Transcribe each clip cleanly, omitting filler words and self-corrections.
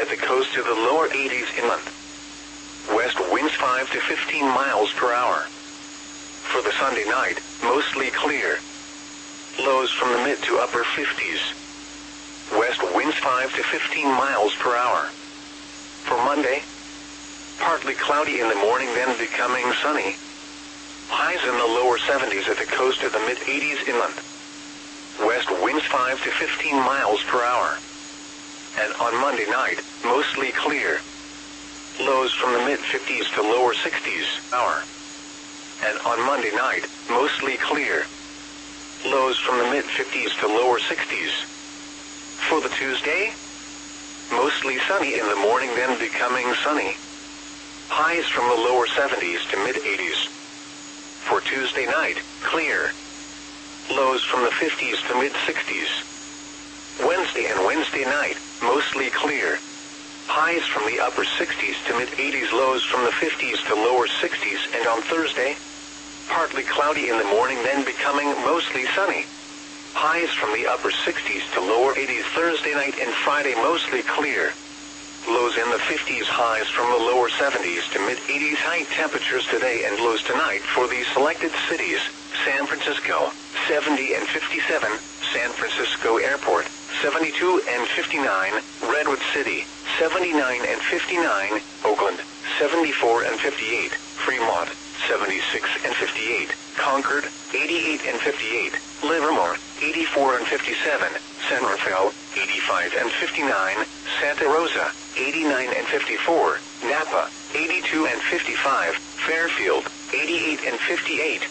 at the coast to the lower 80s inland. West winds 5 to 15 miles per hour. For the Sunday night, mostly clear. Lows from the mid to upper 50s. West winds 5 to 15 miles per hour. For Monday, partly cloudy in the morning, then becoming sunny. Highs in the lower 70s at the coast to the mid 80s inland. West winds 5 to 15 miles per hour. And on Monday night, mostly clear. Lows from the mid 50s to lower 60s hour. And on Monday night, mostly clear. Lows from the mid 50s to lower 60s. For the Tuesday, mostly sunny in the morning, then becoming sunny. Highs from the lower 70s to mid 80s. For Tuesday night, clear. Lows from the 50s to mid 60s. Wednesday and Wednesday night, mostly clear. Highs from the upper 60s to mid 80s, lows from the 50s to lower 60s, and on Thursday, partly cloudy in the morning, then becoming mostly sunny. Highs from the upper 60s to lower 80s Thursday night, and Friday mostly clear. Lows in the 50s, highs from the lower 70s to mid 80s. High temperatures today and lows tonight for these selected cities: San Francisco, 70 and 57, San Francisco Airport, 72 and 59, Redwood City, 79 and 59, Oakland, 74 and 58, Fremont, 76 and 58, Concord, 88 and 58, Livermore, 84 and 57, San Rafael, 85 and 59, Santa Rosa, 89 and 54, Napa, 82 and 55, Fairfield, 88 and 58.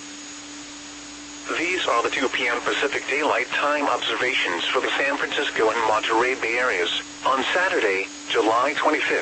These are the 2 p.m. Pacific Daylight Time observations for the San Francisco and Monterey Bay areas on Saturday, July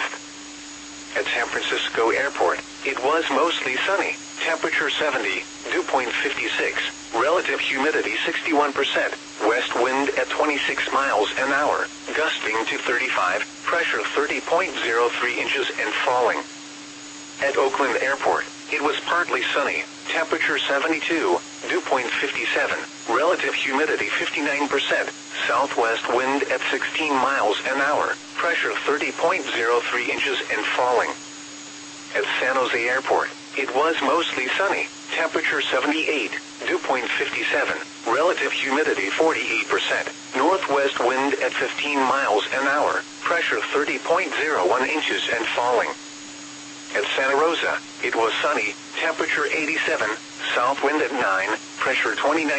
25th. At San Francisco Airport, it was mostly sunny, temperature 70, dew point 56, relative humidity 61%, west wind at 26 miles an hour, gusting to 35, pressure 30.03 inches and falling. At Oakland Airport, it was partly sunny, temperature 72, dew point 57, relative humidity 59%, southwest wind at 16 miles an hour, pressure 30.03 inches and falling. At San Jose Airport, it was mostly sunny, temperature 78, dew point 57, relative humidity 48%, northwest wind at 15 miles an hour, pressure 30.01 inches and falling. At Santa Rosa, it was sunny, temperature 87, south wind at 9, pressure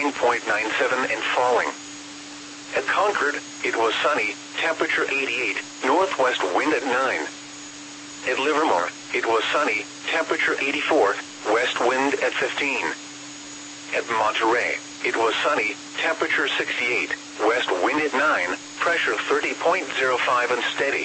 29.97 and falling. At Concord, it was sunny, temperature 88, northwest wind at 9. At Livermore, it was sunny, temperature 84, west wind at 15. At Monterey, it was sunny, temperature 68, west wind at 9, pressure 30.05 and steady.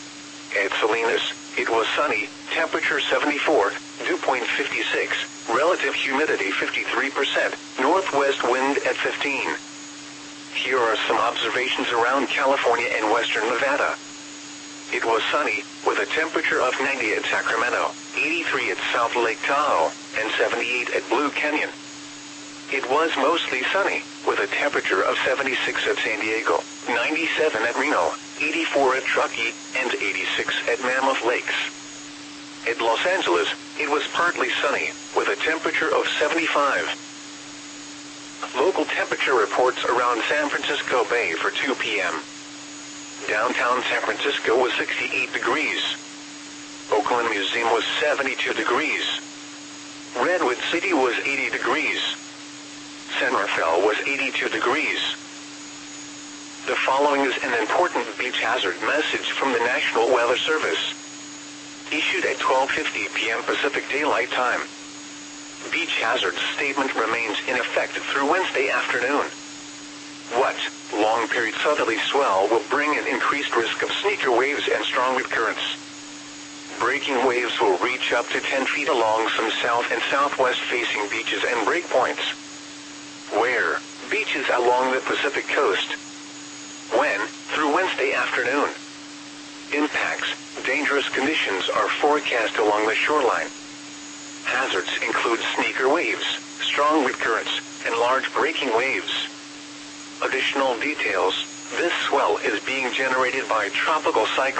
At Salinas, it was sunny, temperature 74, dew point 56, relative humidity 53%, northwest wind at 15. Here are some observations around California and western Nevada. It was sunny, with a temperature of 90 at Sacramento, 83 at South Lake Tahoe, and 78 at Blue Canyon. It was mostly sunny, with a temperature of 76 at San Diego, 97 at Reno, 84 at Truckee, and 86 at Mammoth Lakes. At Los Angeles, it was partly sunny, with a temperature of 75. Local temperature reports around San Francisco Bay for 2 p.m. Downtown San Francisco was 68 degrees. Oakland Museum was 72 degrees. Redwood City was 80 degrees. San Rafael was 82 degrees. The following is an important beach hazard message from the National Weather Service. Issued at 12:50 p.m. Pacific Daylight Time. Beach hazard statement remains in effect through Wednesday afternoon. What? Long period southerly swell will bring an increased risk of sneaker waves and strong wind currents. Breaking waves will reach up to 10 feet along some south and southwest facing beaches and breakpoints. Where? Beaches along the Pacific coast. When? Through Wednesday afternoon. Impacts. Dangerous conditions are forecast along the shoreline. Hazards include sneaker waves, strong wind currents, and large breaking waves. Additional details. This swell is being generated by tropical cyclone